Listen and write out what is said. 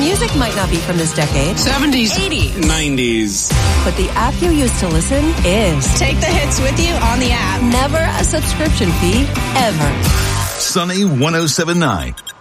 music might not be from this decade. 70s. 80s. 90s. But the app you use to listen is. Take the hits with you on the app. Never a subscription fee, ever. Sunny 107.9.